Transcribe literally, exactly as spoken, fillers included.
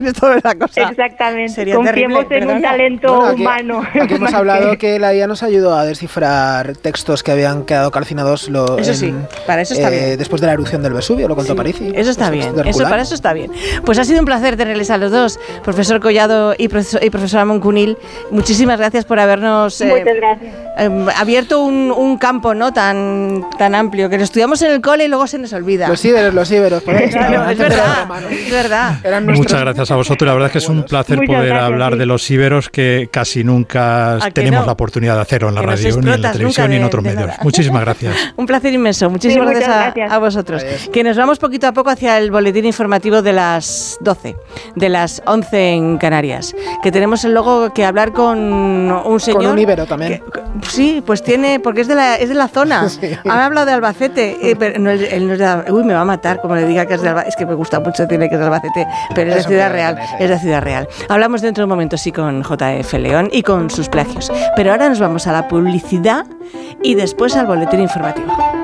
Esto es la cosa. Exactamente. Sería Confiemos terrible, en un ¿verdad? talento Bueno, aquí, humano. aquí hemos hablado que la I A nos ayudó a descifrar textos que habían quedado calcinados lo, Eso en, sí, para eso está eh, bien. después de la erupción del Vesubio, lo contó Sí, Parisi. eso está Los bien, textos de eso, Herculano. para eso está bien. Pues ha sido un placer tenerles a los dos, profesor Collado y, profesor, y profesora Moncunil. Muchísimas gracias por habernos eh, Muchas gracias. eh, abierto un, un campo, ¿no?, tan, tan amplio, que lo estudiamos en el cole y luego se nos olvida. Los íberos, los íberos, por ahí Claro, estaban, es antes de los verdad, romanos. es verdad. Eran nuestros- Muchas gracias a vosotros. La verdad es que es un placer Muchas poder gracias, hablar sí. de los íberos que casi nunca ¿A que tenemos no? la oportunidad de hacerlo en la Que nos radio, ni en la explotas televisión, nunca ni en de- otros de medios. nada. Muchísimas gracias. Un placer inmenso. Muchísimas Sí, gracias, muchas a, gracias. a vosotros. Adiós. Que nos vamos poquito a poco hacia el boletín informativo de las doce, de las once en Canarias. Que tenemos luego que hablar con un señor. Con un íbero también. que- sí, pues tiene, porque es de la, es de la zona. Sí. Han hablado de Albacete. eh, pero no, él, él no es de Albacete. Uy, me va a matar como le diga que es de Albacete. Es que me gusta mucho decirle que es de Albacete, pero es de Eso Ciudad puede Real. tener, sí. Es de Ciudad Real. Hablamos dentro de un momento, sí, con J F León y con sus plagios. Pero ahora nos vamos a la publicidad y después al boletín informativo.